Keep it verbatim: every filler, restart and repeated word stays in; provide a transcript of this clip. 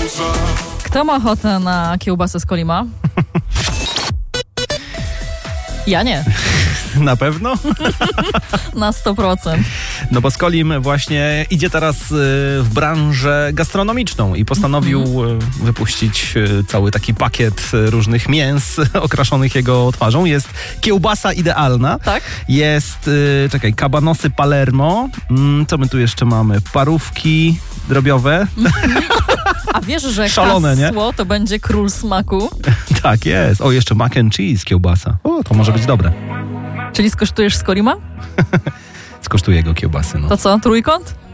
Kto ma ochotę na kiełbasę z Kolima? Ja nie. Na pewno? Na sto procent. No bo Skolim właśnie idzie teraz w branżę gastronomiczną i postanowił mm. wypuścić cały taki pakiet różnych mięs okraszonych jego twarzą. Jest kiełbasa idealna. Tak. Jest, czekaj, kabanosy Palermo. Co my tu jeszcze mamy? Parówki drobiowe. A wiesz, że szalone, hasło to będzie król smaku? Tak jest. O, jeszcze mac and cheese kiełbasa. O, to może być dobre. Czyli skosztujesz z Kolima? Skosztuję jego kiełbasy. No. To co, trójkąt?